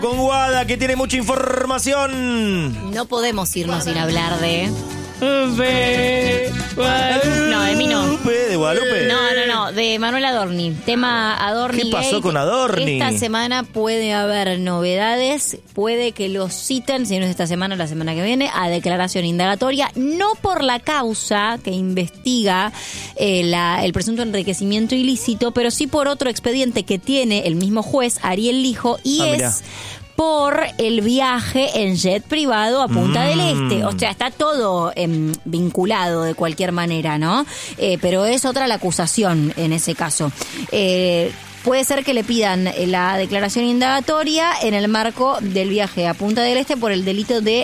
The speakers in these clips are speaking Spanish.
Con Guada, que tiene mucha información. No podemos irnos sin hablar de... No, de mí no. ¿De Guadalupe? No, de Manuel Adorni. Tema Adorni. ¿Qué pasó gay, con Adorni? Esta semana puede haber novedades, puede que lo citen, si no es esta semana, la semana que viene, a declaración indagatoria, no por la causa que investiga el presunto enriquecimiento ilícito, pero sí por otro expediente que tiene el mismo juez, Ariel Lijo, y es... por el viaje en jet privado a Punta del Este. O sea, está todo vinculado de cualquier manera, ¿no? Pero es otra la acusación en ese caso. Puede ser que le pidan la declaración indagatoria en el marco del viaje a Punta del Este por el delito de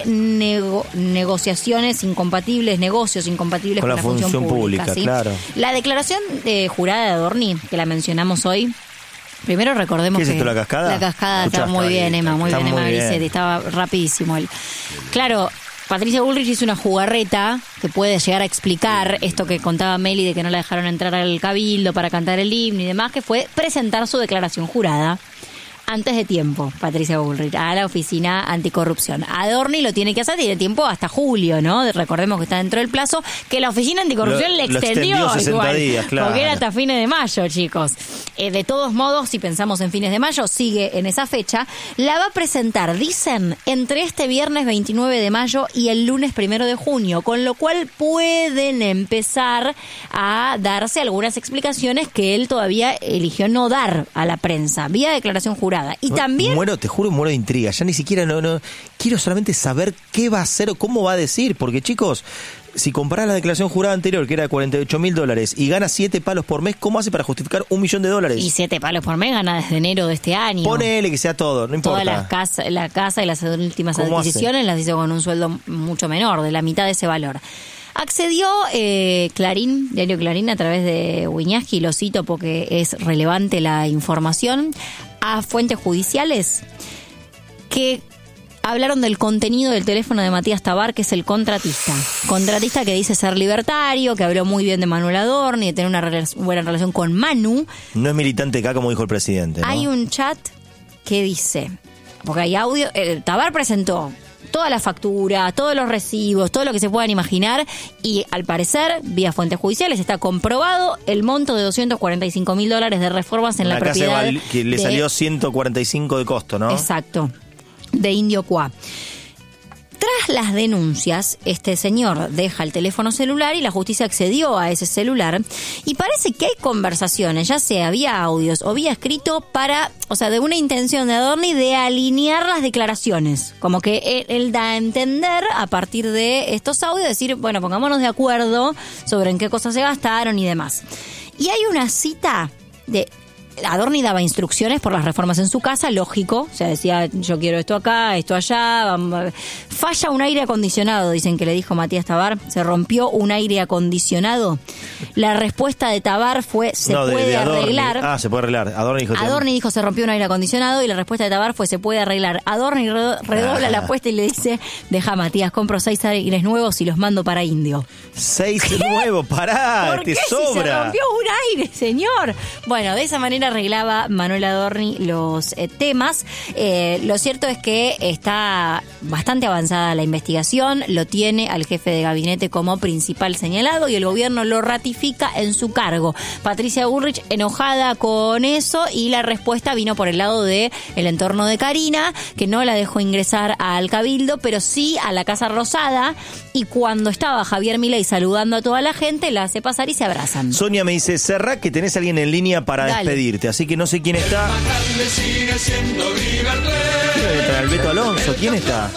negocios incompatibles con la función pública, ¿sí? Claro. La declaración jurada de Adorni, que la mencionamos hoy, primero recordemos ¿qué es que esto, la cascada? La cascada está muy bien, Emma, muy bien, Emma Grisetti, estaba rapidísimo él. Claro, Patricia Bullrich hizo una jugarreta que puede llegar a explicar esto que contaba Meli de que no la dejaron entrar al Cabildo para cantar el himno y demás, que fue presentar su declaración jurada antes de tiempo, Patricia Bullrich, a la Oficina Anticorrupción. Adorni lo tiene que hacer, tiene tiempo hasta julio, ¿no? Recordemos que está dentro del plazo, que la Oficina Anticorrupción le extendió 60 igual, días, claro. porque era hasta fines de mayo, chicos. De todos modos, si pensamos en fines de mayo, sigue en esa fecha. La va a presentar, dicen, entre este viernes 29 de mayo y el lunes 1 de junio, con lo cual pueden empezar a darse algunas explicaciones que él todavía eligió no dar a la prensa, vía declaración jurada. Y también... Te juro, muero de intriga. Ya ni siquiera no quiero solamente saber qué va a hacer o cómo va a decir. Porque, chicos, si comparás la declaración jurada anterior, que era de $48.000, y gana 7 palos por mes, ¿cómo hace para justificar $1 millón? Y 7 palos por mes gana desde enero de este año. Ponele que sea todo, no importa. Todas la casa y las últimas adquisiciones las hizo con un sueldo mucho menor, de la mitad de ese valor. Accedió Clarín, diario Clarín, a través de Wiñaski, lo cito porque es relevante la información, a fuentes judiciales que hablaron del contenido del teléfono de Matías Tabar, que es el contratista. Contratista que dice ser libertario, que habló muy bien de Manuel Adorni, de tener una buena relación con Manu. No es militante acá, como dijo el presidente, ¿no? Hay un chat que dice, porque hay audio, Tabar presentó toda la factura, todos los recibos, todo lo que se puedan imaginar, y al parecer, vía fuentes judiciales, está comprobado el monto de $245.000 de reformas en la propiedad. Que le salió 145 de costo, ¿no? Exacto, de Indio Cuá. Tras las denuncias, este señor deja el teléfono celular y la justicia accedió a ese celular, y parece que hay conversaciones, ya sea vía audios o vía escrito, de una intención de Adorni de alinear las declaraciones. Como que él da a entender a partir de estos audios, decir, bueno, pongámonos de acuerdo sobre en qué cosas se gastaron y demás. Y hay una cita de... Adorni daba instrucciones por las reformas en su casa, lógico, o sea, decía, yo quiero esto acá, esto allá. Falla un aire acondicionado, dicen que le dijo Matías Tabar, se rompió un aire acondicionado. La respuesta de Tabar fue, se puede arreglar. Se puede arreglar. Adorni dijo, se rompió un aire acondicionado, y la respuesta de Tabar fue, se puede arreglar. Adorni redobla la apuesta y le dice, deja, Matías, compro 6 aires nuevos y los mando para Indio. 6 nuevos, pará, ¿por qué te sobra? Si se rompió un aire, señor. Bueno, de esa manera arreglaba Manuel Adorni los temas. Lo cierto es que está bastante avanzada la investigación, lo tiene al jefe de gabinete como principal señalado y el gobierno lo ratifica en su cargo. Patricia Bullrich enojada con eso, y la respuesta vino por el lado de el entorno de Karina, que no la dejó ingresar al Cabildo, pero sí a la Casa Rosada, y cuando estaba Javier Milei saludando a toda la gente, la hace pasar y se abrazan. Sonia me dice, cerrá que tenés a alguien en línea para despedirte, así que no sé quién está. El Beto Alonso, ¿quién está?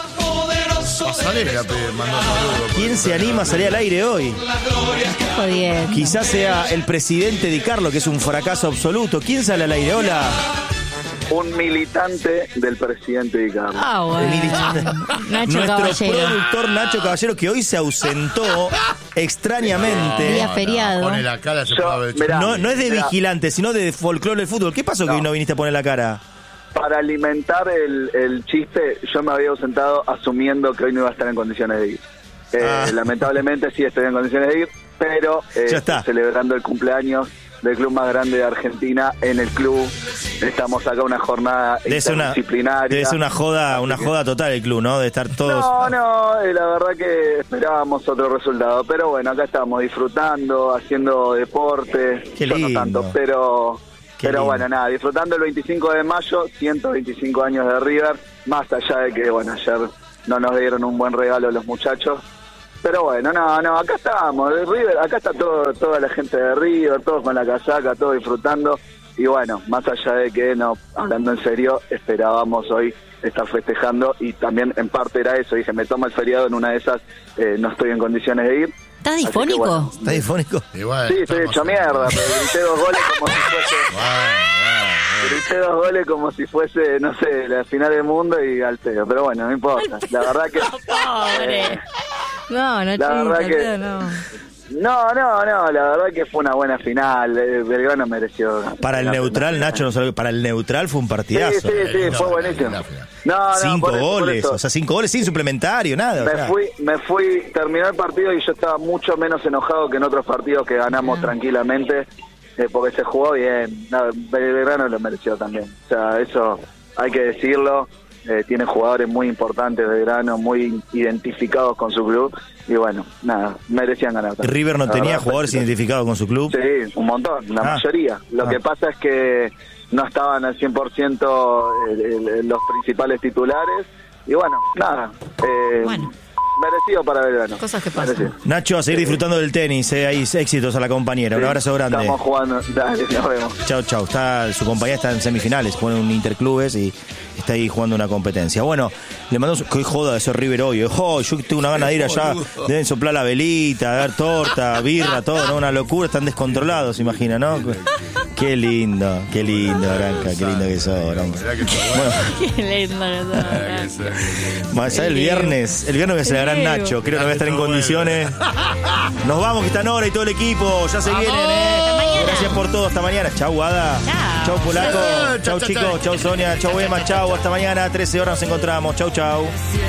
¿Quién se anima a salir al aire hoy? Jodiendo. Quizás sea el presidente Di Carlo, que es un fracaso absoluto. ¿Quién sale al aire? Hola. Un militante del presidente Di Carlo. Nuestro productor Nacho Caballero, que hoy se ausentó extrañamente. Día feriado. Pone la cara, no es de vigilante, sino de folclore del fútbol. ¿Qué pasó que hoy no viniste a poner la cara? Para alimentar el chiste, yo me había ausentado asumiendo que hoy no iba a estar en condiciones de ir. Lamentablemente sí estoy en condiciones de ir, pero ya está. celebrando el cumpleaños del club más grande de Argentina en el club. Estamos acá una jornada interdisciplinaria. Debe ser una joda total el club, ¿no? De estar todos... No, la verdad que esperábamos otro resultado, pero bueno, acá estamos disfrutando, haciendo deporte. Qué lindo. Yo no tanto, pero bueno, nada, disfrutando el 25 de mayo, 125 años de River, más allá de que, bueno, ayer no nos dieron un buen regalo los muchachos. Pero bueno, no, acá estamos, de River, acá está toda la gente de River, todos con la casaca, todos disfrutando. Y bueno, más allá de que, no, hablando en serio, esperábamos hoy estar festejando y también en parte era eso. Dije, me tomo el feriado, en una de esas no estoy en condiciones de ir. ¿Estás difónico? Bueno, ¿Estás difónico? Sí, estoy hecho mierda, pero grité 2 goles como si fuese... Grité 2 goles como si fuese, no sé, la final del mundo y al pedo. Pero bueno, no importa. La verdad que... Pobre. No, la verdad que... No, la verdad que fue una buena final. Belgrano mereció. Para el neutral, final. Nacho, no sabe, para el neutral fue un partidazo. Sí, fue buenísimo. No, 5 goles, o sea, 5 goles sin suplementario, nada. Me fui, terminó el partido y yo estaba mucho menos enojado que en otros partidos que ganamos tranquilamente, porque se jugó bien. No, Belgrano lo mereció también. O sea, eso hay que decirlo. Tiene jugadores muy importantes de Belgrano, muy identificados con su club. Y bueno, nada, merecían ganar. ¿River no tenía jugadores identificados con su club? Sí, un montón, la mayoría. Lo que pasa es que no estaban al 100% los principales titulares. Y bueno, nada. Merecido para Belgrano. Cosas que pasan. Merecido. Nacho, a seguir disfrutando del tenis. Ahí éxitos a la compañera. Un abrazo grande. Estamos jugando. Dale, nos vemos. Chau. Su compañera está en semifinales. Pone un interclubes y está ahí jugando una competencia. Bueno, le mandamos... Qué joda de ese River hoy. Yo tengo una gana de ir allá. Deben soplar la velita, dar torta, birra, todo, ¿no? Una locura. Están descontrolados, se imagina, ¿no? Qué lindo, Branca. Qué lindo que sos, Branca. Bueno. Qué lindo que sos. ¿Sabes? El viernes voy a celebrar Nacho, creo que voy a estar en condiciones. Nos vamos, que está Nora y todo el equipo, ya se vienen, Gracias por todo, hasta mañana. Chau, Guada. Chau, Polaco. Chau, chicos. Chau, Sonia. Chau, Emma. Chau, hasta mañana, 13 horas nos encontramos. Chau.